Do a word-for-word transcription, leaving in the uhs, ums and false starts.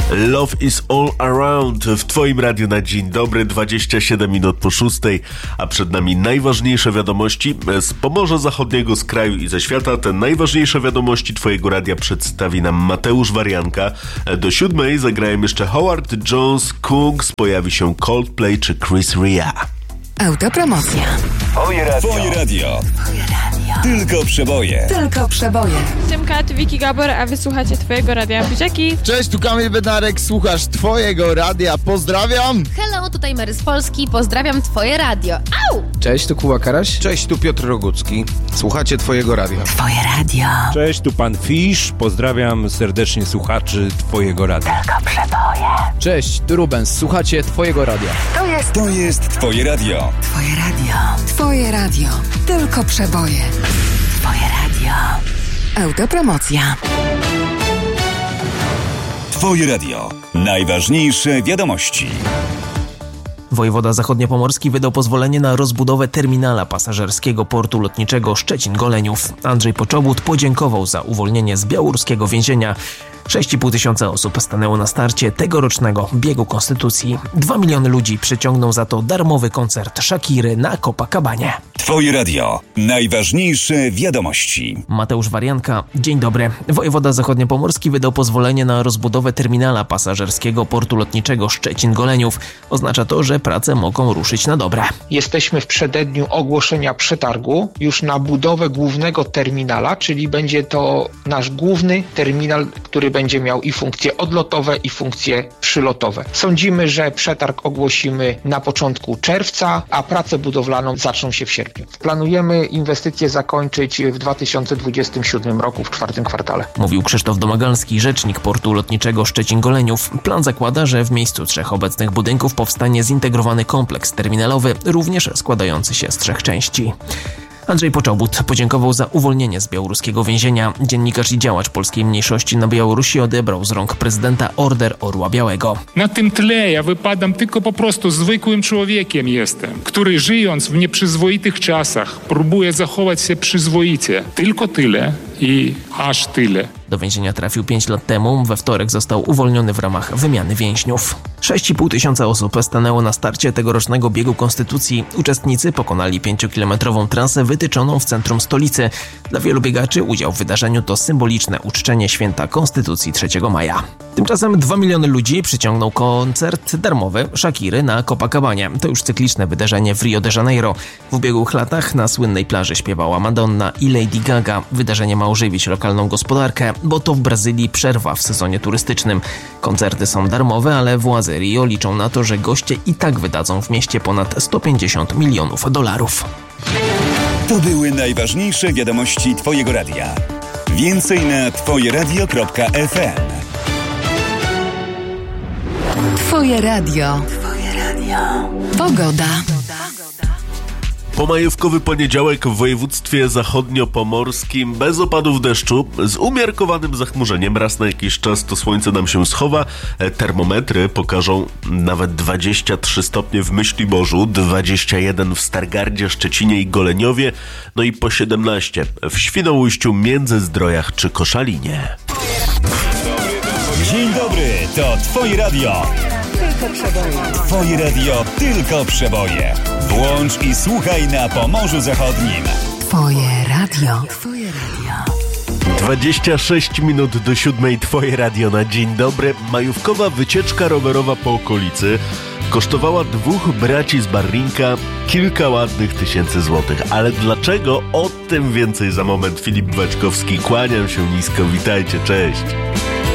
Love is all around w Twoim radiu na dzień dobry, dwadzieścia siedem minut po szóstej, a przed nami najważniejsze wiadomości z Pomorza Zachodniego, z kraju i ze świata. Te najważniejsze wiadomości Twojego radia przedstawi nam Mateusz Warianka. Do siódmej zagrają jeszcze Howard Jones, Kungs, pojawi się Coldplay czy Chris Ria. Autopromocja. Twoje radio. Twoje radio. Twoje radio. Tylko przeboje. Tylko przeboje. Siemka, tu Wiki Gabor, a wysłuchacie Twojego radia. Buziaki. Cześć, tu Kamil Bednarek, słuchasz Twojego radia. Pozdrawiam. Hello, tutaj Mary z Polski. Pozdrawiam Twoje radio. Au! Cześć, tu Kuba Karaś. Cześć, tu Piotr Rogucki. Słuchacie Twojego radia. Twoje radio. Cześć, tu pan Fisz. Pozdrawiam serdecznie słuchaczy Twojego radia. Tylko przeboje. Cześć, tu Rubens. Słuchacie Twojego radia. To jest... To jest Twoje radio. Twoje radio. Twoje radio. Tylko przeboje. Twoje radio. Autopromocja. Twoje radio. Najważniejsze wiadomości. Wojewoda zachodniopomorski wydał pozwolenie na rozbudowę terminala pasażerskiego portu lotniczego Szczecin-Goleniów. Andrzej Poczobut podziękował za uwolnienie z białoruskiego więzienia. sześć i pół tysiąca osób stanęło na starcie tegorocznego biegu Konstytucji. Dwa miliony ludzi przyciągnął za to darmowy koncert Shakiry na Copacabanie. Twoje radio. Najważniejsze wiadomości. Mateusz Warianka, dzień dobry. Wojewoda zachodniopomorski wydał pozwolenie na rozbudowę terminala pasażerskiego portu lotniczego Szczecin-Goleniów. Oznacza to, że prace mogą ruszyć na dobre. Jesteśmy w przededniu ogłoszenia przetargu już na budowę głównego terminala, czyli będzie to nasz główny terminal, który będzie miał i funkcje odlotowe, i funkcje przylotowe. Sądzimy, że przetarg ogłosimy na początku czerwca, a pracę budowlaną zaczną się w sierpniu. Planujemy inwestycje zakończyć w dwa tysiące dwudziestym siódmym roku, w czwartym kwartale. Mówił Krzysztof Domagalski, rzecznik portu lotniczego Szczecin-Goleniów. Plan zakłada, że w miejscu trzech obecnych budynków powstanie zintegrowany kompleks terminalowy, również składający się z trzech części. Andrzej Poczobut podziękował za uwolnienie z białoruskiego więzienia. Dziennikarz i działacz polskiej mniejszości na Białorusi odebrał z rąk prezydenta Order Orła Białego. Na tym tle ja wypadam tylko po prostu zwykłym człowiekiem jestem, który żyjąc w nieprzyzwoitych czasach próbuje zachować się przyzwoicie. Tylko tyle i aż tyle. Do więzienia trafił pięć lat temu. We wtorek został uwolniony w ramach wymiany więźniów. sześć i pół tysiąca osób stanęło na starcie tegorocznego biegu Konstytucji. Uczestnicy pokonali pięciokilometrową trasę wytyczoną w centrum stolicy. Dla wielu biegaczy udział w wydarzeniu to symboliczne uczczenie święta Konstytucji trzeciego maja. Tymczasem dwa miliony ludzi przyciągnął koncert darmowy Shakiry na Copacabanie. To już cykliczne wydarzenie w Rio de Janeiro. W ubiegłych latach na słynnej plaży śpiewała Madonna i Lady Gaga. Wydarzenie ma ożywić lokalną gospodarkę, bo to w Brazylii przerwa w sezonie turystycznym. Koncerty są darmowe, ale władze Rio liczą na to, że goście i tak wydadzą w mieście ponad sto pięćdziesiąt milionów dolarów. To były najważniejsze wiadomości Twojego radia. Więcej na twoje radio kropka ef em. Twoje radio. Twoje radio. Pogoda. Pomajówkowy poniedziałek w województwie zachodniopomorskim bez opadów deszczu, z umiarkowanym zachmurzeniem. Raz na jakiś czas to słońce nam się schowa. Termometry pokażą nawet dwadzieścia trzy stopnie w Myśliborzu, dwadzieścia jeden w Stargardzie, Szczecinie i Goleniowie, no i po siedemnaście w Świnoujściu, Międzyzdrojach czy Koszalinie. Dzień dobry, to Twoje radio. Tylko przeboje. Twoje radio, tylko przeboje. Włącz i słuchaj na Pomorzu Zachodnim. Twoje radio. Twoje radio. dwadzieścia sześć minut do siódmej. Twoje radio na dzień dobry. Majówkowa wycieczka rowerowa po okolicy kosztowała dwóch braci z Barrinka kilka ładnych tysięcy złotych. Ale dlaczego? O tym więcej za moment. Filip Baćkowski, kłaniam się nisko, witajcie, cześć.